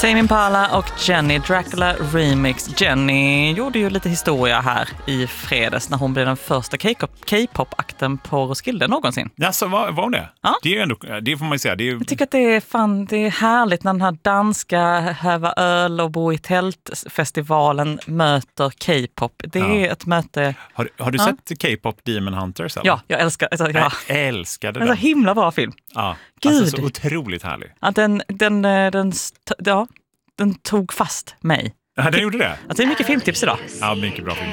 Tame Impala och Jenny Dracula Remix. Jenny gjorde ju lite historia här i fredags när hon blev den första K-pop-akten på Roskilde någonsin. Ja, så var hon det? Ja. Det är ändå, det får man ju säga. Jag tycker att det är härligt när den här danska häva öl och bo i tältfestivalen möter K-pop. Det är ett möte. Har du sett K-pop Demon Hunters? Eller? Ja, jag älskar det. Jag älskade den. En så himla bra film. Ja, Gud. alltså så otroligt härlig. Ja, den tog fast mig. Ja, den gjorde det. Alltså, det är mycket filmtips idag. Ja, mycket bra film.